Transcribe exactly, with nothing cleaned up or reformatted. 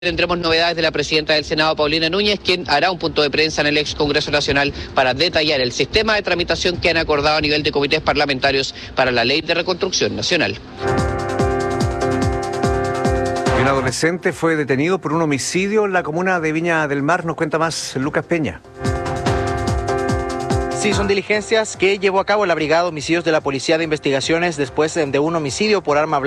Tendremos novedades de la presidenta del Senado, Paulina Núñez, quien hará un punto de prensa en el ex Congreso Nacional para detallar el sistema de tramitación que han acordado a nivel de comités parlamentarios para la Ley de Reconstrucción Nacional. Un adolescente fue detenido por un homicidio en la comuna de Viña del Mar. Nos cuenta más Lucas Peña. Sí, son diligencias que llevó a cabo la Brigada de Homicidios de la Policía de Investigaciones después de un homicidio por arma blanca